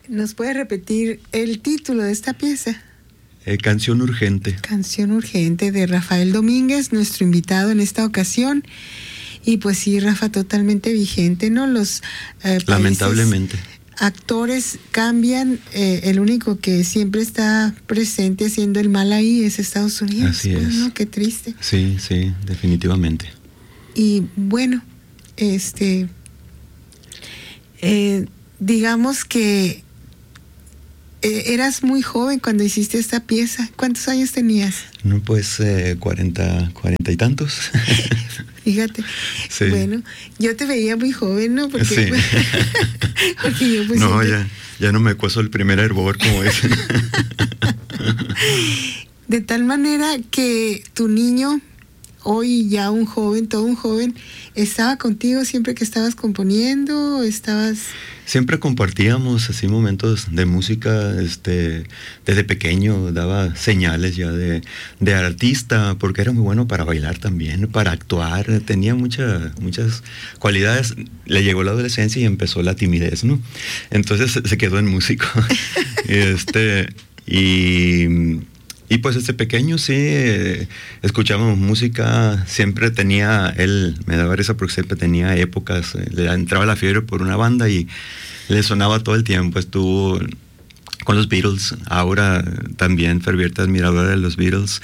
¿Nos puede repetir el título de esta pieza? Canción Urgente. Canción Urgente, de Rafael Domínguez, nuestro invitado en esta ocasión. Y pues sí, Rafa, totalmente vigente, ¿no? Los lamentablemente actores cambian, el único que siempre está presente haciendo el mal ahí es Estados Unidos. Así es. ¿No? Qué triste. Sí, definitivamente. Y bueno, digamos que eras muy joven cuando hiciste esta pieza. ¿Cuántos años tenías? No, pues 40 y tantos. Fíjate. Sí. Bueno, yo te veía muy joven, ¿no? Porque, sí. Porque yo pues no, ya no me cueso el primer hervor, como dicen. De tal manera que tu niño, hoy ya un joven, todo un joven, estaba contigo siempre que estabas componiendo, Siempre compartíamos así momentos de música, desde pequeño daba señales ya de artista, porque era muy bueno para bailar también, para actuar, tenía muchas cualidades. Le llegó la adolescencia y empezó la timidez, ¿no? Entonces se quedó en músico. Y pues desde pequeño sí, escuchábamos música, siempre él me daba risa porque siempre tenía épocas, le entraba la fiebre por una banda y le sonaba todo el tiempo. Estuvo con los Beatles, ahora también ferviente admiradora de los Beatles,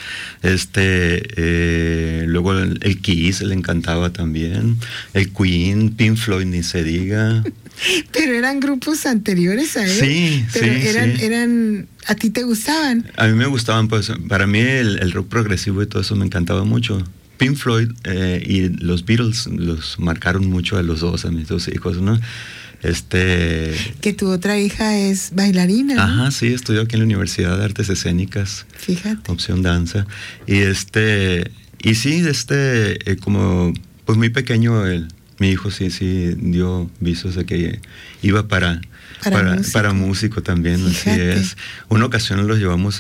luego el Kiss le encantaba también, el Queen, Pink Floyd ni se diga. Pero eran grupos anteriores a él. Sí, pero sí, eran, ¿a ti te gustaban? A mí me gustaban, pues, para mí el rock progresivo y todo eso me encantaba mucho. Pink Floyd y los Beatles los marcaron mucho a los dos, a mis dos hijos, ¿no? Que tu otra hija es bailarina, ¿no? Ajá, sí, estudió aquí en la Universidad de Artes Escénicas. Fíjate. Opción danza. Y sí, como, pues muy pequeño, mi hijo sí dio visos de que iba para músico también. Fíjate. Así es. Una ocasión los llevamos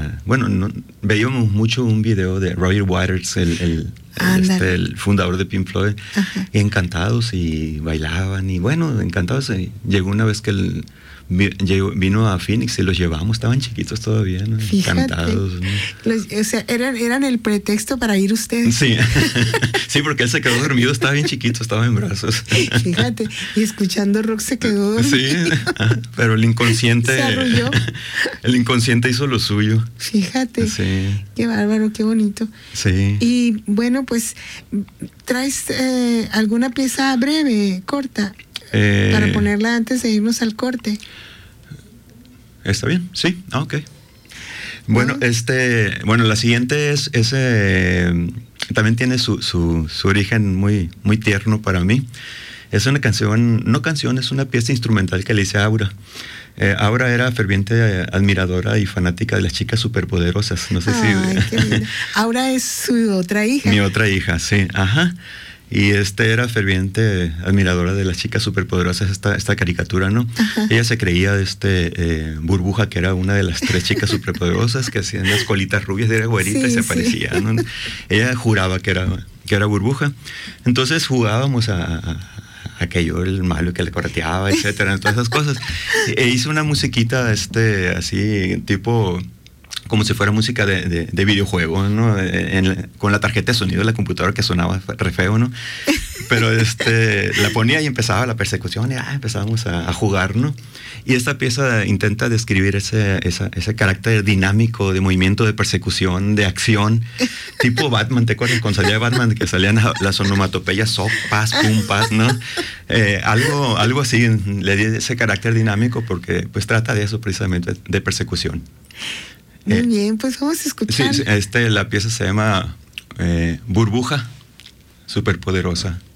veíamos mucho un video de Roger Waters, el fundador de Pink Floyd. Ajá. Y encantados y bailaban y bueno, encantados. Y llegó una vez que vino a Phoenix y los llevamos, estaban chiquitos todavía, ¿no? Encantados, ¿no? O sea, eran el pretexto para ir ustedes. Sí, sí, porque él se quedó dormido, estaba bien chiquito, estaba en brazos. Fíjate, y escuchando rock se quedó dormido. Sí, pero el inconsciente se arrulló. El inconsciente hizo lo suyo. Fíjate, sí. Qué bárbaro, qué bonito. Sí. Y bueno, pues, ¿traes alguna pieza breve, corta? Para ponerla antes de irnos al corte. ¿Está bien? Sí, ok. Bueno, la siguiente es también tiene su origen muy, muy tierno para mí. Es una canción, es una pieza instrumental que le hice a Aura. Aura era ferviente admiradora y fanática de las chicas superpoderosas. No sé si... Qué linda. Aura es su otra hija. Mi otra hija, sí. Ajá. Y era ferviente admiradora de las chicas superpoderosas, esta caricatura, ¿no? Ajá. Ella se creía Burbuja, que era una de las 3 chicas superpoderosas que hacían las colitas rubias, era güerita, sí, y se parecía, ¿no? Ella juraba que era Burbuja. Entonces jugábamos a aquello, el malo que le correteaba, etcétera, todas esas cosas. E hizo una musiquita así, tipo... como si fuera música de videojuego, ¿no? Con la tarjeta de sonido de la computadora que sonaba re feo, ¿no? Pero la ponía y empezaba la persecución y empezábamos a jugar, ¿no? Y esta pieza intenta describir ese carácter dinámico de movimiento, de persecución, de acción, tipo Batman. ¿Te acuerdas cuando salía Batman que salían las onomatopeyas, soc, paz, pum, paz, ¿no? Algo así, le di ese carácter dinámico porque pues trata de eso precisamente, de persecución. Muy bien, pues vamos a escuchar. Sí, la pieza se llama Burbuja Superpoderosa.